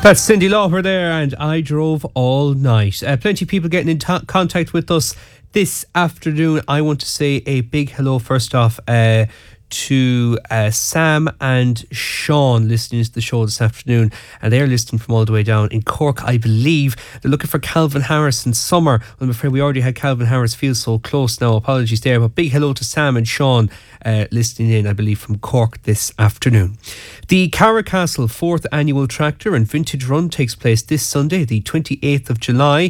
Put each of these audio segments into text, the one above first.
That's Cyndi Lauper there, and I Drove All Night. Plenty of people getting in contact with us this afternoon. I want to say a big hello first off to Sam and Sean listening to the show this afternoon, and they're listening from all the way down in Cork, I believe. They're looking for Calvin Harris in Summer. I'm afraid we already had Calvin Harris, feels so close now, apologies there, but big hello to Sam and Sean listening in, I believe, from Cork this afternoon. The Carrowcastle 4th Annual Tractor and Vintage Run takes place this Sunday, the 28th of June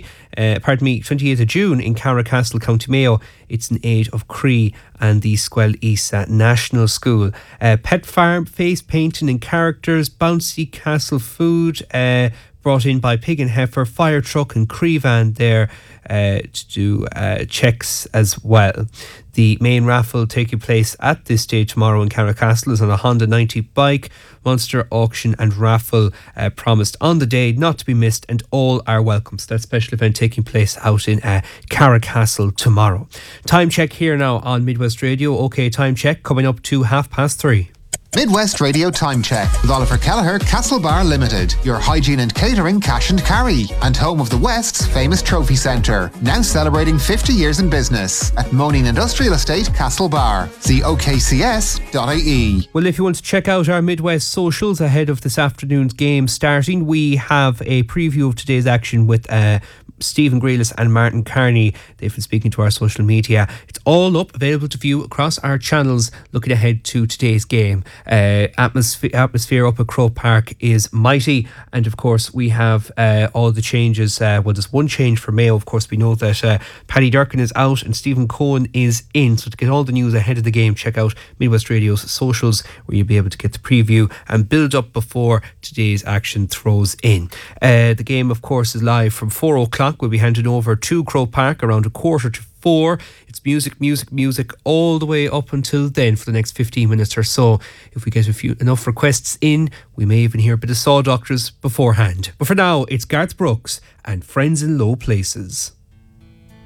in Carrowcastle, County Mayo. It's in aid of Cree and the Squel Isa National School. Pet farm, face painting and characters, bouncy castle food brought in by Pig and Heifer, fire truck and Cree van there to do checks as well. The main raffle taking place at this day tomorrow in Carrowcastle is on a Honda 90 bike. Monster auction and raffle promised on the day, not to be missed, and all are welcome. So that special event taking place out in Carrowcastle tomorrow. Time check here now on Midwest Radio. OK, time check coming up to 3:30. Midwest Radio Time Check with Oliver Kelleher, Castlebar Limited, your hygiene and catering cash and carry, and home of the West's famous trophy centre, now celebrating 50 years in business at Moaning Industrial Estate, Castlebar. See okcs.ie. Well, if you want to check out our Midwest socials ahead of this afternoon's game starting, we have a preview of today's action with Stephen Grealis and Martin Carney. They've been speaking to our social media. It's all up, available to view across our channels, looking ahead to today's game. Atmosphere up at Croke Park is mighty, and of course we have all the changes. Well, there's one change for Mayo. Of course, we know that Paddy Durkin is out and Stephen Cohen is in. So to get all the news ahead of the game, check out Midwest Radio's socials, where you'll be able to get the preview and build up before today's action throws in. The game, of course, is live from 4 o'clock. We'll be handing over to Croke Park around 3:45. It's music all the way up until then for the next 15 minutes or so. If we get enough requests in, we may even hear a bit of Saw Doctors beforehand. But for now, it's Garth Brooks and Friends in Low Places.